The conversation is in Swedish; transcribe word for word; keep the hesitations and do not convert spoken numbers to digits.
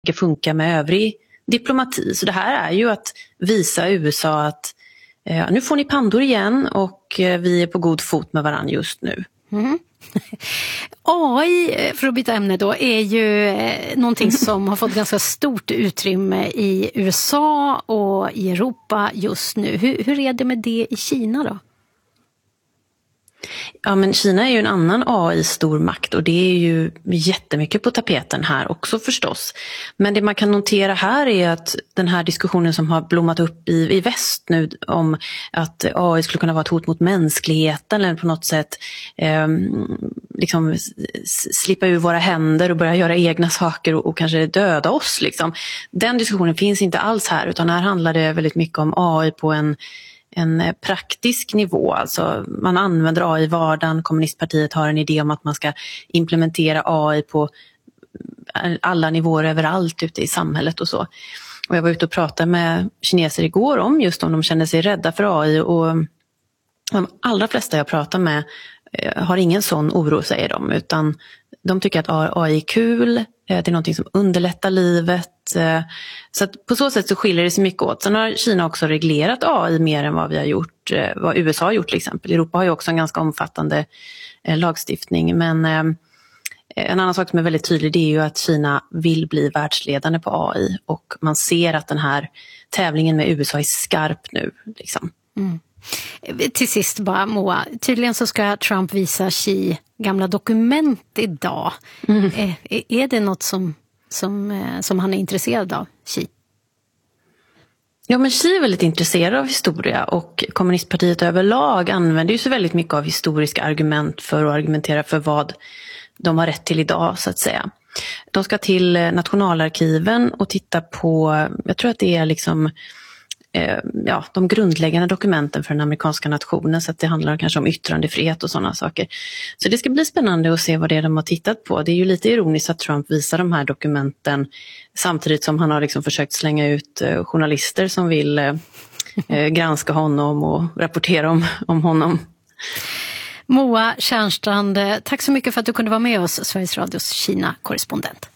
funkar med övrig diplomati. Så det här är ju att visa U S A att eh, nu får ni pandor igen och eh, vi är på god fot med varandra just nu. Mm. A I, för att byta ämne då, är ju eh, någonting som har fått ganska stort utrymme i U S A och i Europa just nu. Hur, hur är det med det i Kina då? Ja, men Kina är ju en annan A I-stormakt och det är ju jättemycket på tapeten här också förstås. Men det man kan notera här är att den här diskussionen som har blommat upp i, i väst nu om att A I skulle kunna vara ett hot mot mänskligheten eller på något sätt eh, liksom slippa ur våra händer och börja göra egna saker och, och kanske döda oss. Liksom. Den diskussionen finns inte alls här, utan här handlar det väldigt mycket om A I på en en praktisk nivå, alltså man använder A I i vardagen. Kommunistpartiet har en idé om att man ska implementera A I på alla nivåer överallt ute i samhället och så. Och jag var ute och pratade med kineser igår om just om de känner sig rädda för A I, och de allra flesta jag pratar med har ingen sån oro, säger de, utan de tycker att A I är kul, det är någonting som underlättar livet. Så att på så sätt så skiljer det sig mycket åt. Sen har Kina också reglerat A I mer än vad vi har gjort, vad U S A har gjort till exempel. Europa har ju också en ganska omfattande lagstiftning, men en annan sak som är väldigt tydlig, det är ju att Kina vill bli världsledande på A I, och man ser att den här tävlingen med U S A är skarp nu liksom. Mm. Till sist bara, Moa, tydligen så ska Trump visa Xi gamla dokument idag. Mm. Är, är det något som, som, som han är intresserad av, Xi? Ja, men Xi är väldigt intresserad av historia, och kommunistpartiet överlag använder ju så väldigt mycket av historiska argument för att argumentera för vad de har rätt till idag, så att säga. De ska till nationalarkiven och titta på, jag tror att det är liksom ja, de grundläggande dokumenten för den amerikanska nationen, så att det handlar kanske om yttrandefrihet och sådana saker. Så det ska bli spännande att se vad det är de har tittat på. Det är ju lite ironiskt att Trump visar de här dokumenten samtidigt som han har liksom försökt slänga ut journalister som vill eh, granska honom och rapportera om, om honom. Moa Tjärnstrand, tack så mycket för att du kunde vara med oss, Sveriges Radios Kina-korrespondent.